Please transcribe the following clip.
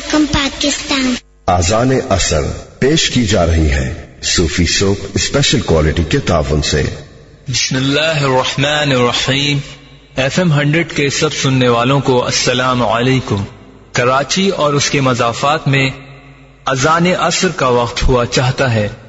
From Pakistan. आज़ान असर पेश की जा रही है सूफी सोप स्पेशल क्वालिटी के ताउन से। बिस्मिल्लाहिर्रहमानिर्रहीम। FM 100 के सब सुनने वालों को अस्सलाम वालेकुम। कराची और उसके मज़ाफ़ात में अज़ान असर का वक्त हुआ चाहता है।